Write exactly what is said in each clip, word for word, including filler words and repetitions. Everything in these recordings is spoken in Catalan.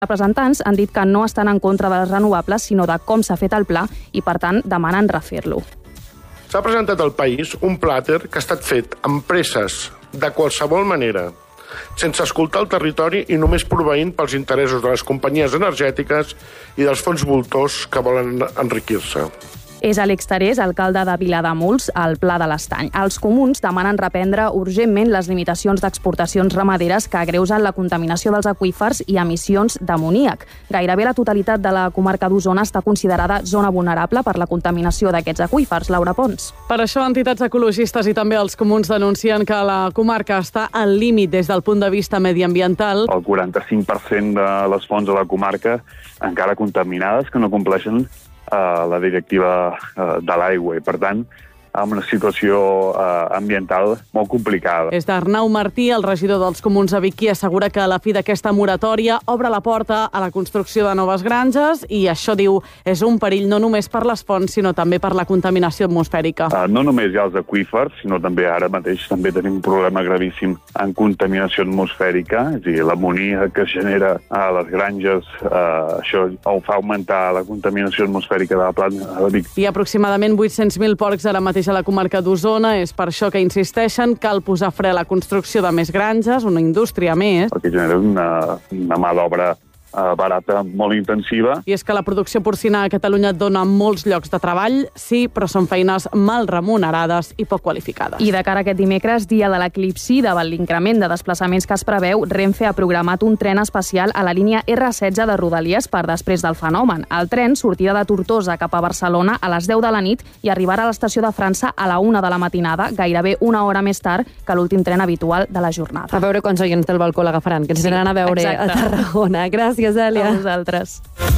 representants han dit que no estan en contra de les renovables, sinó de com s'ha fet el pla i, per tant, demanen refer-lo. S'ha presentat al país un plàter que ha estat fet amb presses, de qualsevol manera, sense escoltar el territori i només proveint pels interessos de les companyies energètiques i dels fons voltors que volen enriquir-se. És Àlex Tarés, alcalde de Vilademuls, al Pla de l'Estany. Els comuns demanen reprendre urgentment les limitacions d'exportacions ramaderes que agreusen la contaminació dels aqüífers i emissions d'amoníac. Gairebé la totalitat de la comarca d'Osona està considerada zona vulnerable per la contaminació d'aquests aqüífers. Laura Pons. Per això, entitats ecologistes i també els comuns denuncien que la comarca està al límit des del punt de vista mediambiental. El quaranta-cinc per cent de les fonts de la comarca encara contaminades, que no compleixen Uh, la directiva uh, de l'aigua i, per tant, amb una situació uh, ambiental molt complicada. És d'Arnau Martí, el regidor dels comuns a Vic, qui assegura que la fi d'aquesta moratòria obre la porta a la construcció de noves granges i això, diu, és un perill no només per les fonts, sinó també per la contaminació atmosfèrica. Uh, no només hi ha els aqüífers, sinó també ara mateix també tenim un problema gravíssim en contaminació atmosfèrica, és a dir, l'amonia que es genera a les granges, uh, això fa augmentar la contaminació atmosfèrica de la plana de Vic. Hi ha aproximadament vuit-cents mil porcs ara mateix a la comarca d'Osona. És per això que insisteixen cal posar fre a la construcció de més granges, una indústria més. El que genera una, una mà d'obra Uh, barata, molt intensiva. I és que la producció porcina a Catalunya dona molts llocs de treball, sí, però són feines mal remunerades i poc qualificades. I de cara a aquest dimecres, dia de l'eclipsi, davant l'increment de desplaçaments que es preveu, Renfe ha programat un tren especial a la línia erre setze de Rodalies per després del fenomen. El tren sortirà de Tortosa cap a Barcelona a les deu de la nit i arribarà a l'estació de França a la una de la matinada, gairebé una hora més tard que l'últim tren habitual de la jornada. A veure quants oients del balcó l'agafaran, que ens sí, aniran a veure exacte. A Tarragona. Gràcies. Gràcies, Èlia. A vosaltres.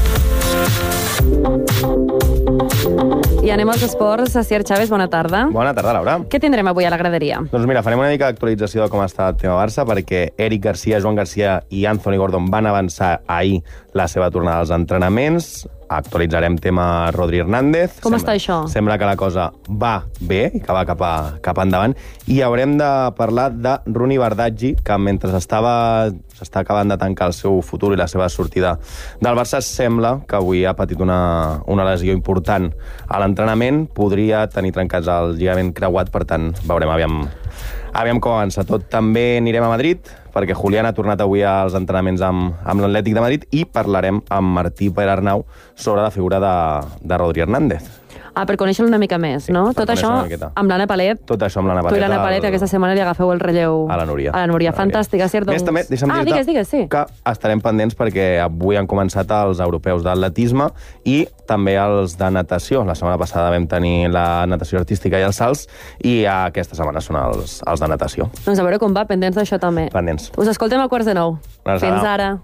I anem als esports. Asier Chávez, bona tarda. Bona tarda, Laura. Què tindrem avui a la graderia? Doncs mira, farem una mica d'actualització de com està el tema Barça, perquè Eric Garcia, Joan Garcia i Anthony Gordon van avançar ahir la seva tornada als entrenaments. Actualitzarem tema Rodri Hernández. Com sembla, està això? Sembla que la cosa va bé i que va cap, a, cap endavant. I haurem de parlar de Runi Bardaggi, que mentre estava s'està acabant de tancar el seu futur i la seva sortida del Barça, sembla que avui ha patit una, una lesió important a l'entrenament. Podria tenir trencats el lligament creuat, per tant, veurem aviam, aviam com avança tot. També anirem a Madrid, perquè Julián ha tornat avui als entrenaments amb, amb l'Atlètic de Madrid i parlarem amb Martí Perarnau sobre la figura de, de Rodri Hernández. Ah, per conèixer-lo una mica més, no? Sí, tot això amb l'Anna Palet. Tot això amb l'Anna Palet. Tu i l'Anna Palet, el... aquesta setmana li agafeu el relleu a la Núria. A la Núria. Fantàstica, cert, doncs... Més també, deixa'm ah, digues, digues, sí. que estarem pendents perquè avui han començat els europeus d'atletisme i també els de natació. La setmana passada vam tenir la natació artística i els salts i aquesta setmana són els, els de natació. Doncs a veure com va, pendents d'això també. Pendents. Us escoltem a quarts de nou. Fins Fins ara.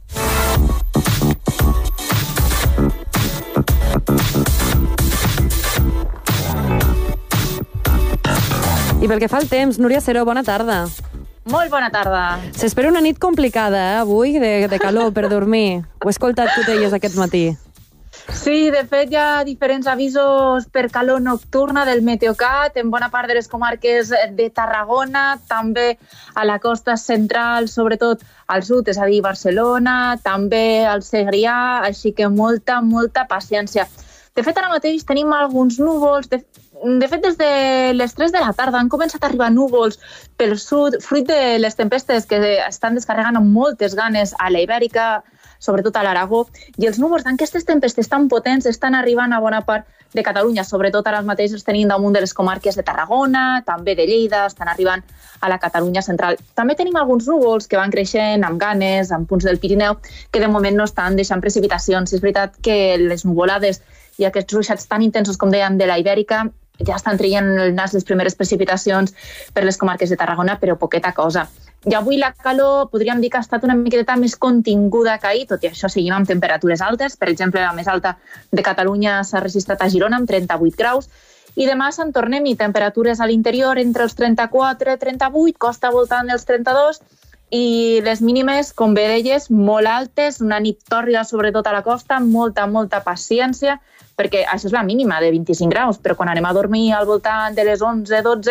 I pel que fa al temps, Núria Seró, bona tarda. Molt bona tarda. S'espera una nit complicada, eh, avui, de, de calor per dormir. Ho he escoltat tu deies aquest matí. Sí, de fet hi ha diferents avisos per calor nocturna del Meteocat en bona part de les comarques de Tarragona, també a la costa central, sobretot al sud, és a dir, Barcelona, també al Segrià, així que molta, molta paciència. De fet, ara mateix tenim alguns núvols. De, de fet, des de les tres de la tarda han començat a arribar núvols pel sud, fruit de les tempestes que estan descarregant amb moltes ganes a la Ibèrica, sobretot a l'Aragó, i els núvols d'aquestes tempestes tan potents estan arribant a bona part de Catalunya, sobretot ara mateix els tenim damunt de les comarques de Tarragona, també de Lleida, estan arribant a la Catalunya central. També tenim alguns núvols que van creixent amb ganes, amb punts del Pirineu, que de moment no estan deixant precipitacions. És veritat que les nuvolades i aquests ruixats tan intensos, com deien, de la Ibèrica, ja estan traient el nas les primeres precipitacions per les comarques de Tarragona, però poqueta cosa. I avui la calor podríem dir que ha estat una miqueta més continguda que ahir, tot i això seguim amb temperatures altes. Per exemple, la més alta de Catalunya s'ha registrat a Girona amb trenta-vuit graus, i demà se'n tornem i temperatures a l'interior entre els trenta-quatre i trenta-vuit, costa voltant dels trenta-dos, i les mínimes, com bé deies, molt altes, una nit tòrrida sobretot a la costa, molta, molta paciència, perquè això és la mínima de vint-i-cinc graus, però quan anem a dormir al voltant de les onze dotze,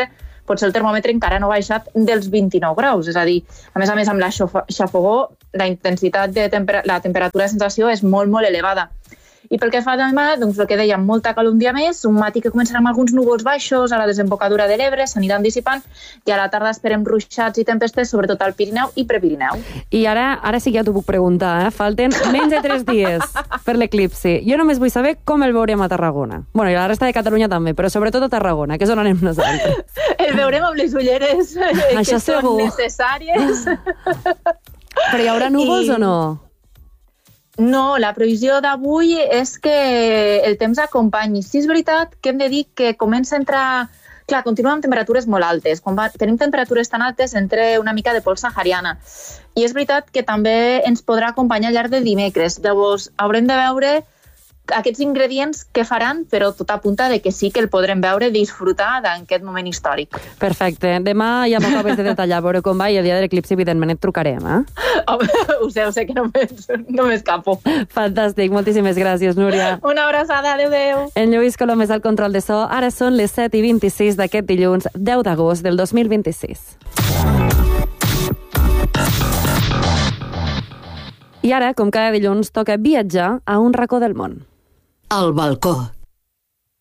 potser el termòmetre encara no ha baixat dels vint-i-nou graus. És a dir, a més a més, amb la xafogor, la intensitat de temper la temperatura de sensació és molt, molt elevada. I pel que fa a demà, doncs el que dèiem, molta calor un dia més, un matí que començarà amb alguns núvols baixos a la desembocadura de l'Ebre, s'aniran dissipant, i a la tarda esperem ruixats i tempestes, sobretot al Pirineu i Prepirineu. I ara ara sí que ja t'ho puc preguntar, eh? Falten menys de tres dies per l'eclipsi. Jo només vull saber com el veurem a Tarragona. Bueno, i a la resta de Catalunya també, però sobretot a Tarragona, que és on anem nosaltres. El veurem amb les ulleres eh, que segur. són necessàries. Però hi haurà núvols I... o no? No, la previsió d'avui és que el temps acompanyi. Sí, és veritat que hem de dir que comença a entrar... Clar, continuem amb temperatures molt altes. Quan va... tenim temperatures tan altes, entra una mica de pols sahariana. I és veritat que també ens podrà acompanyar al llarg de dimecres. Llavors, haurem de veure aquests ingredients que faran, però tot apunta de que sí que el podrem veure, disfrutar d'aquest moment històric. Perfecte. Demà ja m'acabes de detallar veure com va i el dia de l'eclipsi, evidentment, et trucarem, eh? Home, ho sé, ho sé que no m'escapo. Fantàstic. Moltíssimes gràcies, Núria. Una abraçada. Adéu, adéu. En Lluís Colom és al control de so. Ara són les set i vint-i-sis d'aquest dilluns, deu d'agost del dos mil vint-i-sis. I ara, com cada dilluns, toca viatjar a un racó del món. El balcó.